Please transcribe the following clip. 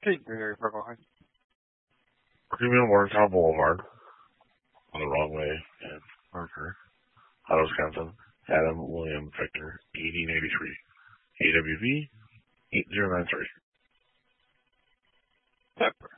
Okay, Greenberry Purple High. Premium Morgantown Boulevard, on the wrong way, and Parker, Hot, Wisconsin, Adam William Victor, 1883, AWV 8093. Pepper.